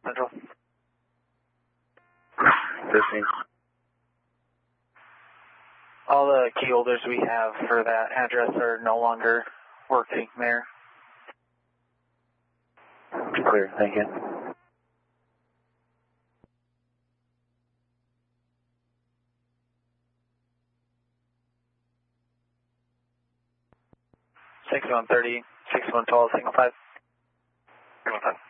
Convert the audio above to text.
Central. 15. All the key holders we have for that address are no longer working, Mayor. Clear, thank you. Six 130, 6112, single 5. 615.